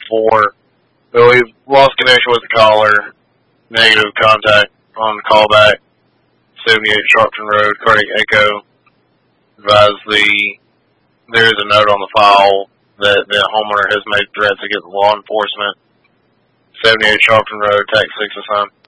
4. But we've lost connection with the caller. Negative contact on callback. 78 Sharpton Road, Cardiac Echo. There is a note on the file that the homeowner has made threats against law enforcement. 78 Sharpton Road, TAC 6 assigned.